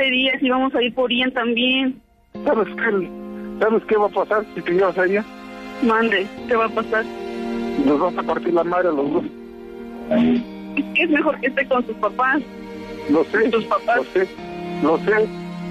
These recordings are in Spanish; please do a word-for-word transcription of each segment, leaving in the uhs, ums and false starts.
días y vamos a ir por Ian también. ¿Sabes qué? ¿Sabes qué va a pasar si te llevas a ella? Mande, ¿qué va a pasar? Nos vamos a partir la madre a los dos. Es que es mejor que esté con sus papás. Lo sé, tus papás. lo sé, lo sé.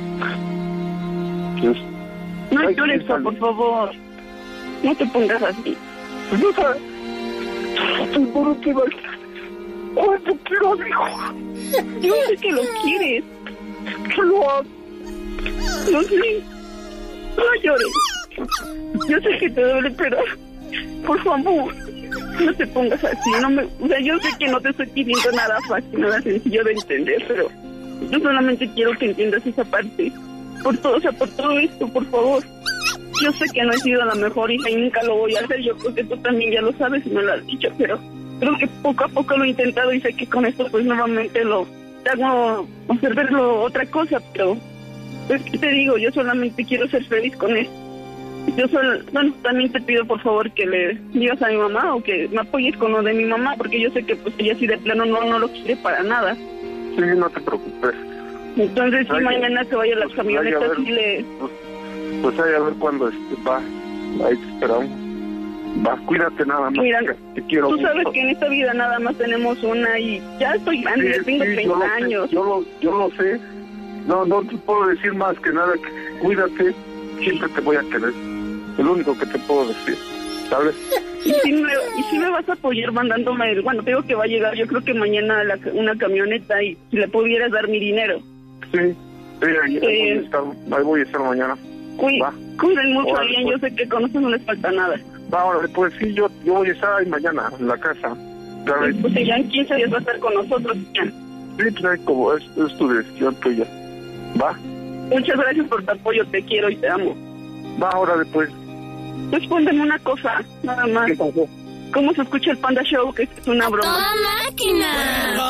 Pues, no llores, por favor. No te pongas así. Pues no sabes. Seguro que va a... ¿Cuánto quiero a mi hijo? Yo sé que lo quieres. Que lo amo. No sé. No llores. Yo sé que te duele, pero... Por favor, no te pongas así. No me... O sea, yo sé que no te estoy pidiendo nada fácil, nada sencillo de entender, pero... Yo solamente quiero que entiendas esa parte. Por todo, o sea, por todo esto, por favor. Yo sé que no he sido la mejor hija y nunca lo voy a hacer. Yo creo que tú también ya lo sabes y me lo has dicho, pero creo que poco a poco lo he intentado y sé que con esto pues nuevamente lo te hago hacer verlo otra cosa, pero pues ¿qué te digo? Yo solamente quiero ser feliz con esto. Yo solo, bueno, también te pido por favor que le digas a mi mamá o que me apoyes con lo de mi mamá, porque yo sé que pues ella sí de plano no, no lo quiere para nada. Sí, no te preocupes. Entonces, si mañana se vaya a las pues, camionetas ver, y le... Pues, pues ahí a ver cuándo este, va. Ahí te esperamos. Va, cuídate nada más. Mira, te quiero tú mucho. sabes que en esta vida nada más tenemos una y ya estoy grande, Sí, ya tengo sí, treinta yo años. Sé, yo, lo, yo lo sé. No, no te puedo decir más que nada. Que cuídate, siempre te voy a querer. Es lo único que te puedo decir, ¿sabes? Y si me, y si me vas a apoyar mandándome, el, bueno, te digo que va a llegar, yo creo que mañana la, una camioneta y si le pudieras dar mi dinero. Sí, sí, ahí, eh, ahí, voy, a estar, ahí voy a estar mañana. Cuí, cuiden mucho a Ian, pues, yo sé que con eso no les falta nada. Va, ahora, pues sí, yo, yo voy a estar ahí mañana en la casa. Pues, pues ya en quince días va a estar con nosotros, Ian. Sí, pues ahí como es, es tu decisión tuya. Va. Muchas gracias por tu apoyo, te quiero y te amo. Va, ahora después. Respóndeme una cosa, nada más. ¿Qué pasó? ¿Cómo se escucha el Panda Show? Que es una broma. ¡A toda máquina!